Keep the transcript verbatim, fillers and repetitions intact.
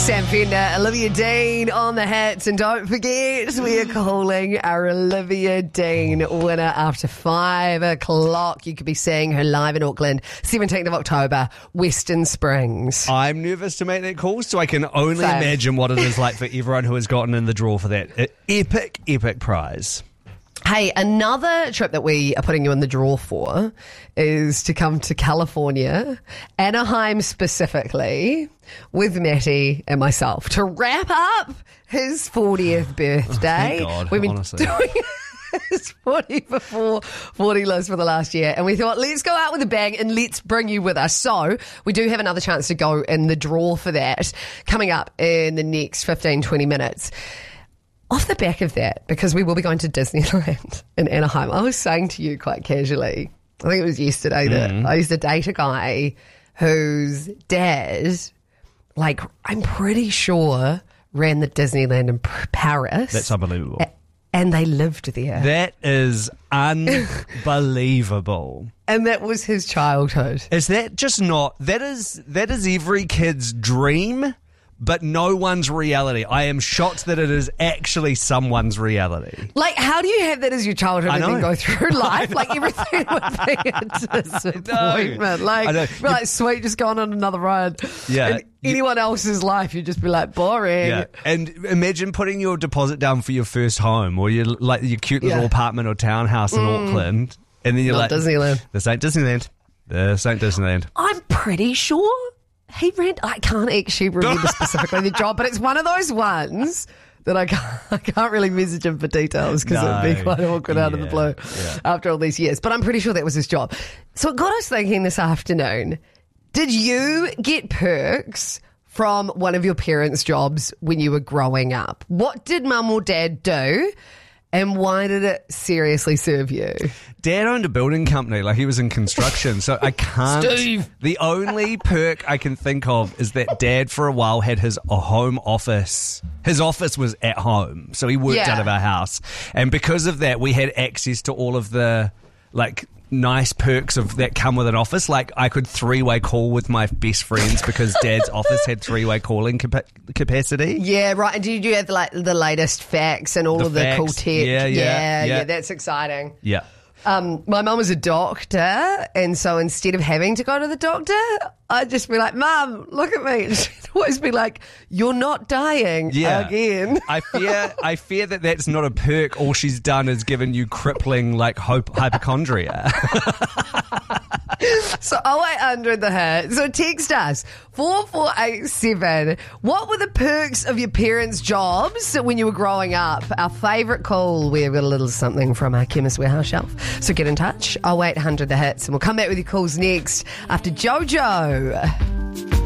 Sam Fender, Olivia Dean on the hats. And don't forget, we are calling our Olivia Dean winner after five o'clock. You could be seeing her live in Auckland, seventeenth of October, Western Springs. I'm nervous to make that call, so I can only Same. imagine what it is like for everyone who has gotten in the draw for that epic, epic prize. Hey, another trip that we are putting you in the draw for is to come to California, Anaheim specifically, with Matty and myself to wrap up his fortieth birthday. Oh, thank God, We've been honestly. doing his forty before forty list for the last year, and we thought, let's go out with a bang and let's bring you with us. So we do have another chance to go in the draw for that coming up in the next fifteen, twenty minutes. Off the back of that, because we will be going to Disneyland in Anaheim, I was saying to you quite casually, I think it was yesterday, that Mm. I used to date a guy whose dad, like, I'm pretty sure, ran the Disneyland in P- Paris. That's unbelievable. A- and they lived there. That is unbelievable. And that was his childhood. Is that just not, that is that is every kid's dream, but no one's reality. I am shocked that it is actually someone's reality. Like, how do you have that as your childhood I and then know. go through life? Like, everything would be a disappointment. Like, I know. be like, sweet, just going on another ride. Yeah. In anyone else's life, you'd just be like, boring. Yeah, and imagine putting your deposit down for your first home or your like your cute little Yeah. apartment or townhouse in Auckland, and then you're Not like, Disneyland. This ain't Disneyland. This ain't Disneyland. I'm pretty sure he ran, I can't actually remember specifically the job, but it's one of those ones that I can't, I can't really message him for details because it would be No. quite awkward out of the Yeah, blue yeah. after all these years. But I'm pretty sure that was his job. So it got us thinking this afternoon, did you get perks from one of your parents' jobs when you were growing up? What did mum or dad do? And why did it seriously serve you? Dad owned a building company, like he was in construction, so I can't. Steve. The only perk I can think of is that Dad for a while had his a home office. His office was at home, so he worked Yeah. out of our house. And because of that, we had access to all of the, like, nice perks of that come with an office. Like, I could three-way call with my best friends because Dad's office had three-way calling capa- capacity. Yeah, right. And did you have like the latest facts and all The of the cool facts. tech? Yeah, yeah, yeah, yeah. that's exciting. Yeah. Um, my mum was a doctor, and so instead of having to go to the doctor, I'd just be like, Mum, look at me. And she'd always be like, you're not dying Yeah. again. I fear I fear that that's not a perk. All she's done is given you crippling, like, hope, hypochondria. So oh eight hundred the hit. So text us four four eight seven. What were the perks of your parents' jobs when you were growing up? Our favourite call. We've got a little something from our Chemist Warehouse shelf. So get in touch. oh eight hundred the hits, and we'll come back with your calls next after Jojo.